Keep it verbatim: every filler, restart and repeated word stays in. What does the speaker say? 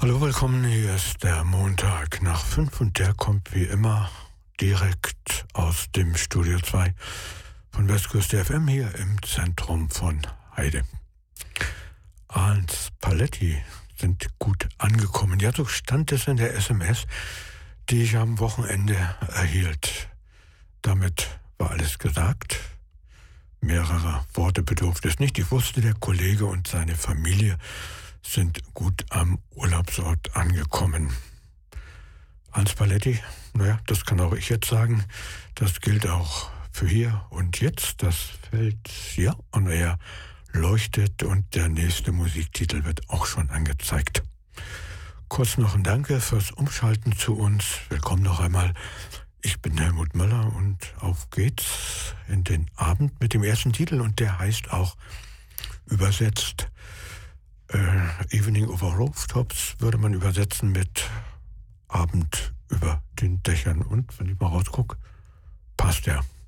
Hallo, willkommen. Hier ist der Montag nach fünf und der kommt wie immer direkt aus dem Studio zwei von Westküste F M hier im Zentrum von Heide. Arns Paletti sind gut angekommen. Ja, so stand es in der S M S, die ich am Wochenende erhielt. Damit war alles gesagt. Mehrere Worte bedurfte es nicht. Ich wusste, der Kollege und seine Familie sind gut am Urlaubsort angekommen. Arns Paletti, naja, das kann auch ich jetzt sagen, das gilt auch für hier und jetzt. Das Feld, ja, und er leuchtet und der nächste Musiktitel wird auch schon angezeigt. Kurz noch ein Danke fürs Umschalten zu uns. Willkommen noch einmal. Ich bin Helmut Möller und auf geht's in den Abend mit dem ersten Titel und der heißt auch übersetzt Uh, Evening over Rooftops, würde man übersetzen mit Abend über den Dächern. Und wenn ich mal rausgucke, passt ja.